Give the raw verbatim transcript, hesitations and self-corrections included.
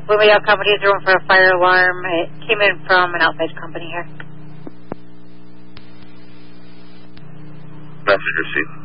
Bloomingdale Company is room for a fire alarm. It came in from an outside company here. Message received.